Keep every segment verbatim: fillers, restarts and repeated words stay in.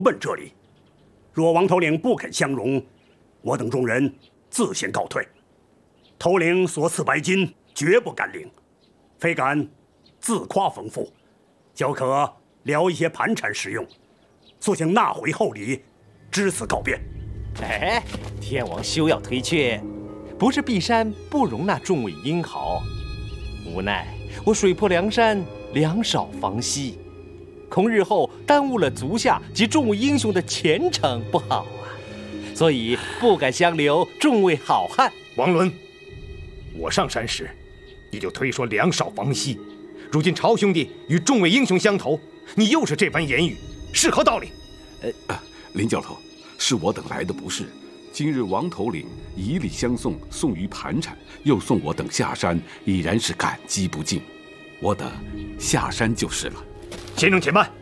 问这里。若王头领不肯相容，我等众人自先告退。头领所赐白金，绝不敢领，非敢自夸丰富，较可聊一些盘缠使用，速请纳回厚礼，至此告别。 哎，天王休要推却，不是碧山不容纳众位英豪，无奈我水泊梁山，粮少房稀，恐日后耽误了足下及众位英雄的前程不好啊，所以不敢相留众位好汉。 王伦，我上山时，你就推说粮少房稀，如今曹兄弟与众位英雄相投，你又是这番言语，是何道理？ 呃，林教头，是我等来的不是。今日王头领以礼相送，送于盘缠，又送我等下山，已然是感激不尽。我等下山就是了。 先生且慢，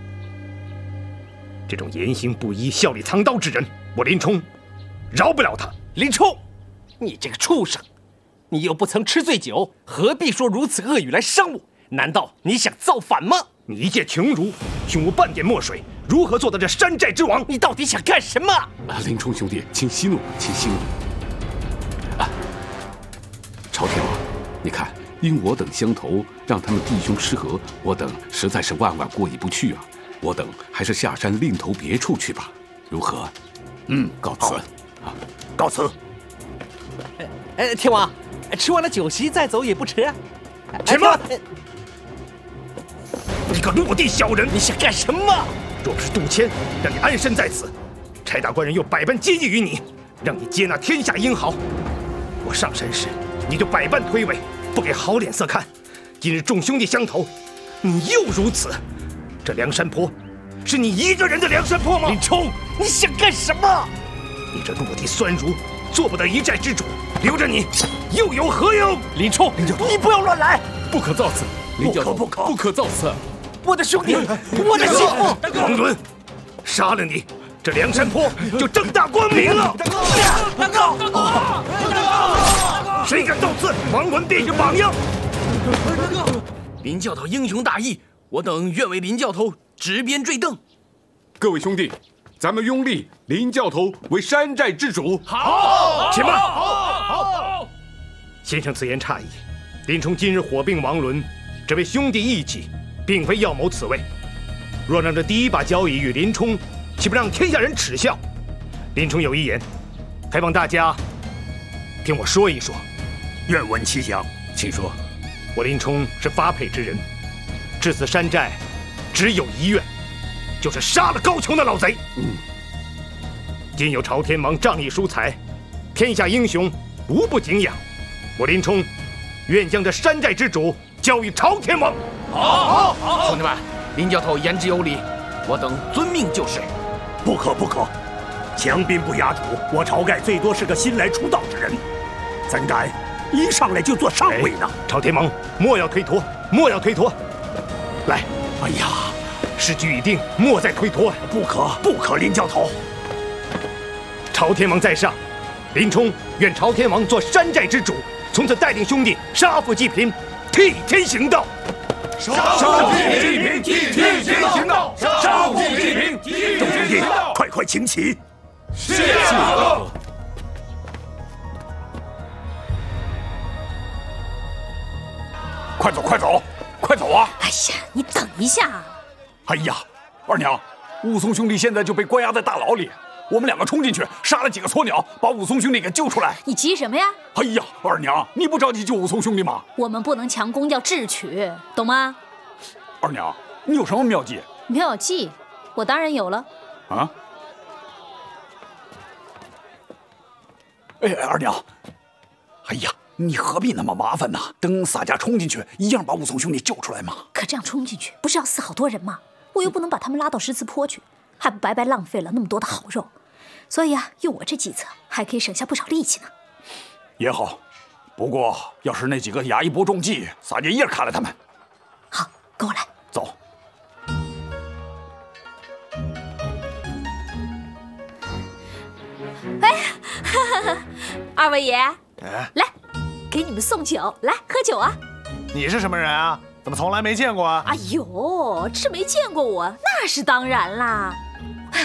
这种言行不一、笑里藏刀之人，我林冲饶不了他。 林冲，你这个畜生，你又不曾吃醉酒，何必说如此恶语来伤我？难道你想造反吗？ 你一介穷儒，胸无半点墨水，如何做到这山寨之王？ 你到底想干什么？ 啊，林冲兄弟，请息怒，请息怒。啊，朝天王，你看，因我等相投，让他们弟兄失和，我等实在是万万过意不去啊！我等还是下山另投别处去吧，如何？嗯，告辞。啊， 告辞。 哎，天王，吃完了酒席再走也不迟啊。 且慢！你个落地小人， 你想干什么？ 若不是杜迁让你安身在此，柴大官人又百般接济于你，让你接纳天下英豪，我上山时你就百般推诿，不给好脸色看。今日众兄弟相投，你又如此，这梁山坡是你一个人的梁山坡吗？ 林冲，你想干什么？ 你这落地酸儒，做不得一寨之主，留着你又有何用？ 林冲， 林教头， 你不要乱来！ 不可造次，林教头， 不可不可造次！ 我的兄弟，我的媳妇， 王伦，杀了你，这梁山坡就正大光明了。 大哥，大哥，大哥， 谁敢造次，王伦便是榜样。 林教头英雄大义，我等愿为林教头执鞭坠镫。 各位兄弟，咱们拥立林教头为山寨之主。 好，且慢。好，先生此言差矣。林冲今日火并王伦，只为兄弟义气，并非要谋此位。若让这第一把交椅与林冲，岂不让天下人耻笑？林冲有一言，还望大家听我说一说。 愿闻其详， 请说。 我林冲是发配之人，至此山寨只有一愿，就是杀了高俅那老贼。 嗯。 今有朝天王仗义疏财，天下英雄无不敬仰。我林冲愿将这山寨之主交与朝天王。 好，好，兄弟们，林教头言之有理，我等遵命就是。 不可不可，强兵不压主，我晁盖最多是个新来出道之人，怎敢一上来就做上位呢？ 哎、朝天王，莫要推脱，莫要推脱。来， 哎呀， 时局已定，莫再推脱。 不可不可，林教头。 朝天王在上，林冲愿朝天王做山寨之主，从此带领兄弟杀富济贫，替天行道。 杀富济贫，替天行道；杀富济贫，替天行道。 快快请起。 是啊。 快走快走快走啊！ 哎呀，你等一下。 哎呀，二娘，武松兄弟现在就被关押在大牢里，我们两个冲进去，杀了几个撮鸟，把武松兄弟给救出来。 你急什么呀？ 哎呀，二娘，你不着急救武松兄弟吗？ 我们不能强攻，要智取，懂吗？ 二娘，你有什么妙计？ 妙计，我当然有了。 啊？哎，二娘，哎呀，你何必那么麻烦呢？等洒家冲进去，一样把武松兄弟救出来嘛。 可这样冲进去，不是要死好多人吗？我又不能把他们拉到十字坡去，还不白白浪费了那么多的好肉。所以啊，用我这计策，还可以省下不少力气呢。 也好，不过要是那几个衙役不中计，洒家一样砍了他们。 好，跟我来。 走。 哎，哈哈，二位爷， 哎， 来，给你们送酒，来喝酒啊！ 你是什么人啊？怎么从来没见过啊？ 哎呦，这没见过我，那是当然啦。